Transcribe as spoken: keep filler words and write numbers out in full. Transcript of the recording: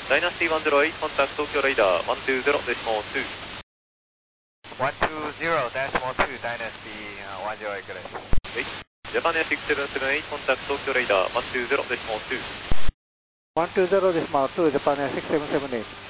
Dynasty いちまるはち contact Tokyo radar いちにゼロ decimal 2。 いちにゼロ decimal 2 Dynasty いちゼロいちです。 はい。Japan Air ろくさんななはち contact Tokyo radar いちにゼロ decimal 2。 いちにゼロ decimal 2 Japan Air ろくさんななはち